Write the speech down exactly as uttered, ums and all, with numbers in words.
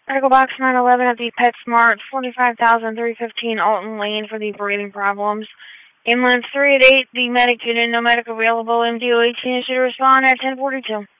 Article Box nine eleven at the PetSmart, forty-five thousand three hundred fifteen Alton Lane for the breathing problems. Ambulance three eight eight, the medic unit, no medic available. M D O eighteen is to respond at ten forty-two.